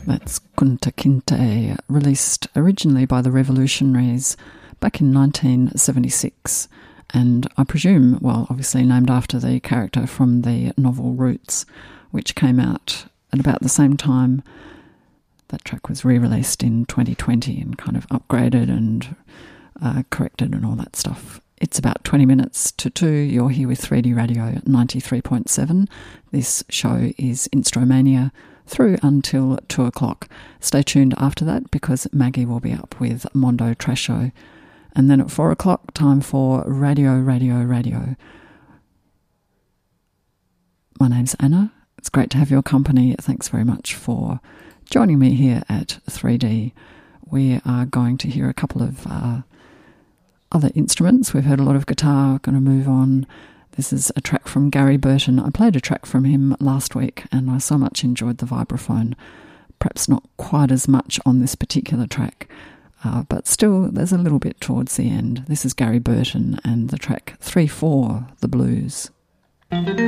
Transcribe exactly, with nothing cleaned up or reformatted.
That's Kunta Kinte, released originally by the Revolutionaries back in nineteen seventy-six, and I presume, well, obviously named after the character from the novel Roots, which came out at about the same time. That track was re-released in twenty twenty and kind of upgraded and uh, corrected and all that stuff. It's about twenty minutes to two. You're here with three D Radio at ninety-three point seven. This show is Instromania through until two o'clock. Stay tuned after that because Maggie will be up with Mondo Trasho. And then at four o'clock, time for Radio, Radio, Radio. My name's Anna. It's great to have your company. Thanks very much for joining me here at three D. We are going to hear a couple of uh, other instruments. We've heard a lot of guitar. We're going to move on. This is a track from Gary Burton. I played a track from him last week and I so much enjoyed the vibraphone. Perhaps not quite as much on this particular track, uh, but still there's a little bit towards the end. This is Gary Burton and the track three four, The Blues.